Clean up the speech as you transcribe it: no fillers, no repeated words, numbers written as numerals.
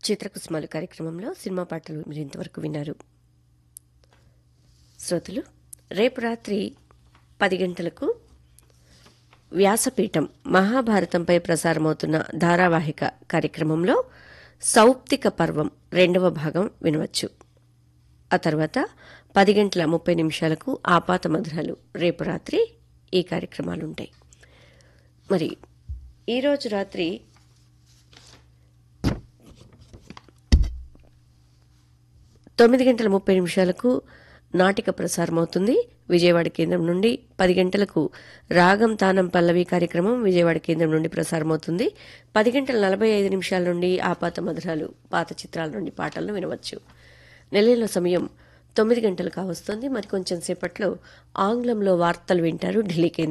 చిత్రకుసుమాలు కార్యక్రమంలో సినిమా పాటలు మీరు ఇంతవరకు విన్నారు. శ్రోతలు, రేపు రాత్రి 10 గంటలకు వ్యాసపీఠం మహాభారతంపై ప్రసారమవుతున్న ధారావాహిక కార్యక్రమంలో సౌప్తిక పర్వం 2వ భాగం వినవచ్చు. ఆ తర్వాత 10:30 ఆపాత మధురాలు రేపు రాత్రి ఈ కార్యక్రమాలుంటాయి. మరి ఈరోజు రాత్రి 9:30 నాటిక ప్రసారమవుతుంది విజయవాడ కేంద్రం నుండి. 10 గంటలకు రాగం తానం పల్లవి కార్యక్రమం విజయవాడ కేంద్రం నుండి ప్రసారమవుతుంది. 10:45 నుండి ఆపాత మధురాలు పాత చిత్రాల నుండి పాటలను వినవచ్చు. నెలల సమయం 9 గంటలు కావస్తోంది. మరి కొంచెం సేపట్లో ఆంగ్లంలో వార్తలు వింటారు ఢిల్లీ కేంద్రం